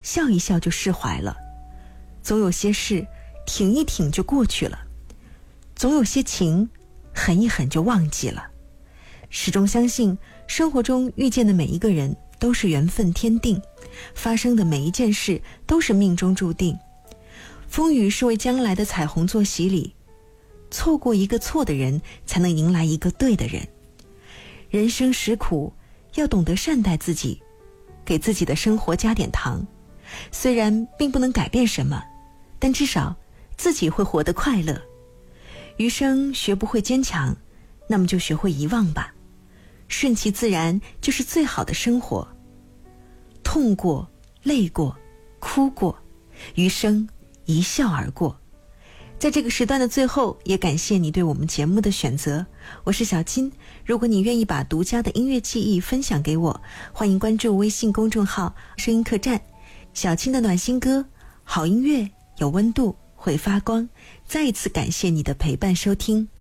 笑一笑就释怀了，总有些事挺一挺就过去了，总有些情狠一狠就忘记了。始终相信生活中遇见的每一个人都是缘分天定，发生的每一件事都是命中注定。风雨是为将来的彩虹做洗礼，错过一个错的人，才能迎来一个对的人。人生实苦，要懂得善待自己，给自己的生活加点糖。虽然并不能改变什么，但至少自己会活得快乐。余生学不会坚强，那么就学会遗忘吧。顺其自然就是最好的生活。痛过，累过，哭过，余生一笑而过。在这个时段的最后，也感谢你对我们节目的选择。我是小金，如果你愿意把独家的音乐记忆分享给我，欢迎关注微信公众号声音客栈。小金的暖心歌，好音乐有温度，会发光。再一次感谢你的陪伴收听。